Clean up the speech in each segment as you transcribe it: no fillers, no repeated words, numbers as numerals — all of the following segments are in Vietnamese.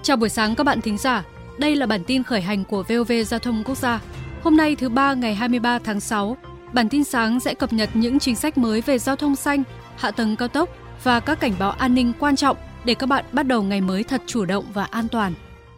Chào buổi sáng các bạn thính giả. Đây là bản tin khởi hành của VOV Giao thông Quốc gia. Hôm nay thứ Ba ngày 23 tháng 6, bản tin sáng sẽ cập nhật những chính sách mới về giao thông xanh, hạ tầng cao tốc và các cảnh báo an ninh quan trọng để các bạn bắt đầu ngày mới thật chủ động và an toàn.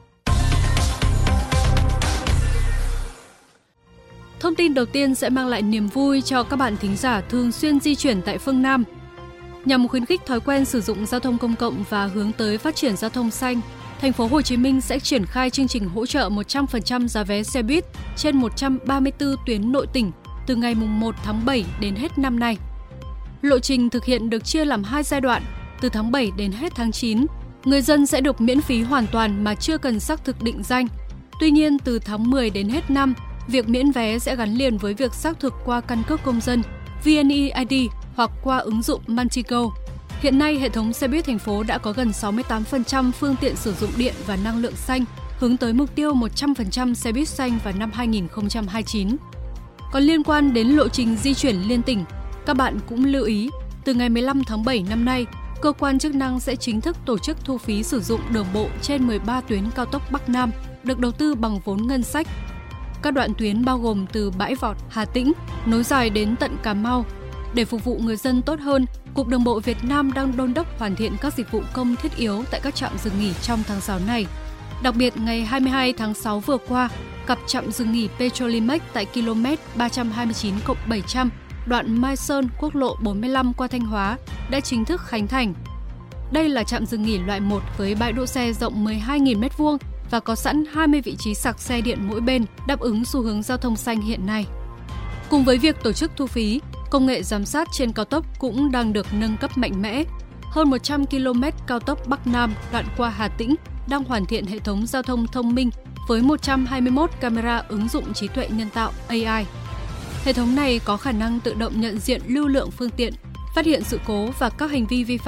Thông tin đầu tiên sẽ mang lại niềm vui cho các bạn thính giả thường xuyên di chuyển tại phương Nam. Nhằm khuyến khích thói quen sử dụng giao thông công cộng và hướng tới phát triển giao thông xanh, Thành phố Hồ Chí Minh sẽ triển khai chương trình hỗ trợ 100% giá vé xe buýt trên 134 tuyến nội tỉnh từ ngày 1 tháng 7 đến hết năm nay. Lộ trình thực hiện được chia làm 2 giai đoạn, từ tháng 7 đến hết tháng 9. Người dân sẽ được miễn phí hoàn toàn mà chưa cần xác thực định danh. Tuy nhiên, từ tháng 10 đến hết năm, việc miễn vé sẽ gắn liền với việc xác thực qua căn cước công dân, VNeID hoặc qua ứng dụng Mantigo. Hiện nay, hệ thống xe buýt thành phố đã có gần 68% phương tiện sử dụng điện và năng lượng xanh, hướng tới mục tiêu 100% xe buýt xanh vào năm 2029. Còn liên quan đến lộ trình di chuyển liên tỉnh, các bạn cũng lưu ý, từ ngày 15 tháng 7 năm nay, cơ quan chức năng sẽ chính thức tổ chức thu phí sử dụng đường bộ trên 13 tuyến cao tốc Bắc Nam được đầu tư bằng vốn ngân sách. Các đoạn tuyến bao gồm từ Bãi Vọt, Hà Tĩnh, nối dài đến tận Cà Mau. Để phục vụ người dân tốt hơn, Cục Đường bộ Việt Nam đang đôn đốc hoàn thiện các dịch vụ công thiết yếu tại các trạm dừng nghỉ trong tháng 6 này. Đặc biệt, ngày 22 tháng 6 vừa qua, cặp trạm dừng nghỉ Petrolimex tại km 329+700, đoạn Mai Sơn, quốc lộ 45 qua Thanh Hóa đã chính thức khánh thành. Đây là trạm dừng nghỉ loại 1 với bãi đỗ xe rộng 12.000 m2 và có sẵn 20 vị trí sạc xe điện mỗi bên, đáp ứng xu hướng giao thông xanh hiện nay. Cùng với việc tổ chức thu phí, công nghệ giám sát trên cao tốc cũng đang được nâng cấp mạnh mẽ. Hơn 100 km cao tốc Bắc Nam đoạn qua Hà Tĩnh đang hoàn thiện hệ thống giao thông thông minh với 121 camera ứng dụng trí tuệ nhân tạo AI. Hệ thống này có khả năng tự động nhận diện lưu lượng phương tiện, phát hiện sự cố và các hành vi vi phạm